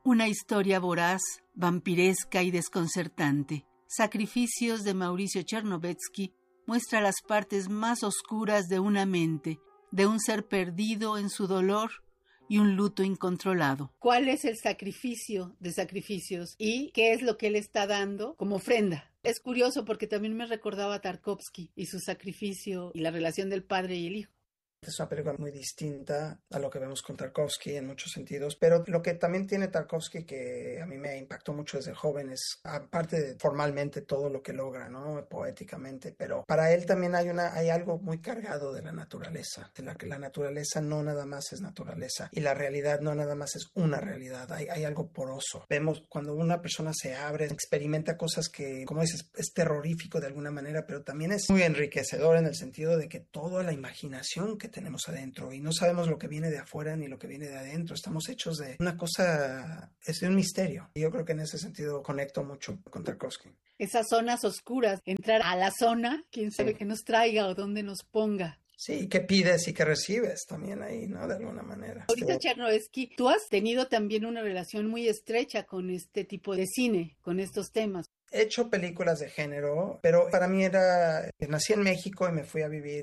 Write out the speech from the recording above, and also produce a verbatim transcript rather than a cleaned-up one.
Una historia voraz, vampiresca y desconcertante. Sacrificios de Mauricio Chernovetsky muestra las partes más oscuras de una mente, de un ser perdido en su dolor y un luto incontrolado. ¿Cuál es el sacrificio de sacrificios y qué es lo que él está dando como ofrenda? Es curioso porque también me recordaba a Tarkovsky y su sacrificio y la relación del padre y el hijo. Es una película muy distinta a lo que vemos con Tarkovsky en muchos sentidos, pero lo que también tiene Tarkovsky que a mí me impactó mucho desde joven es, aparte de formalmente todo lo que logra, ¿no? Poéticamente, pero para él también hay una hay algo muy cargado de la naturaleza, de la que la naturaleza no nada más es naturaleza y la realidad no nada más es una realidad, hay, hay algo poroso. Vemos cuando una persona se abre, experimenta cosas que, como dices, es terrorífico de alguna manera, pero también es muy enriquecedor en el sentido de que toda la imaginación que tenemos adentro y no sabemos lo que viene de afuera ni lo que viene de adentro, estamos hechos de una cosa, es de un misterio y yo creo que en ese sentido conecto mucho con Tarkovsky. Esas zonas oscuras, entrar a la zona, quién sabe sí. qué nos traiga o dónde nos ponga. Sí, qué pides y qué recibes también ahí, ¿no? De alguna manera. Ahorita, Chernovetsky, tú has tenido también una relación muy estrecha con este tipo de cine, con estos temas. He hecho películas de género, pero para mí era, nací en México y me fui a vivir